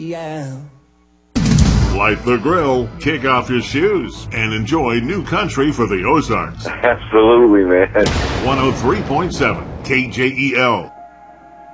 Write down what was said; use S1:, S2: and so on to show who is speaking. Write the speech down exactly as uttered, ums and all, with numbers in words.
S1: Yeah.
S2: Light the grill, kick off your shoes, and enjoy new country for the Ozarks.
S3: Absolutely, man.
S2: one oh three point seven K J E L.